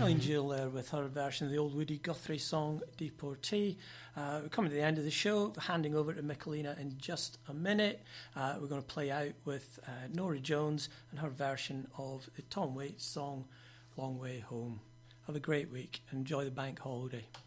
Colleen Gill there with her version of the old Woody Guthrie song, Deportee. We're coming to the end of the show, handing over to Michelina in just a minute. We're going to play out with Norah Jones and her version of the Tom Waits song, Long Way Home. Have a great week and enjoy the bank holiday.